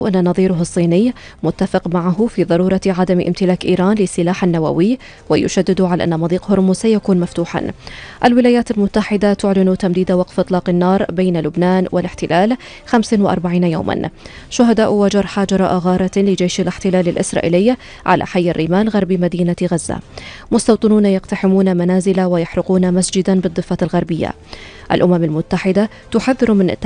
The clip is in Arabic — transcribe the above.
أن نظيره الصيني متفق معه في ضرورة عدم امتلاك إيران للسلاح النووي، ويشدد على أن مضيق هرمز سيكون مفتوحا. الولايات المتحدة تعلن تمديد وقف إطلاق النار بين لبنان والاحتلال 45 يوما. شهداء وجرحى جراء غارة لجيش الاحتلال الإسرائيلي على حي الريمان غرب مدينة غزة. مستوطنون يقتحمون منازل ويحرقون مسجدا بالضفة الغربية. الأمم المتحدة تحذر من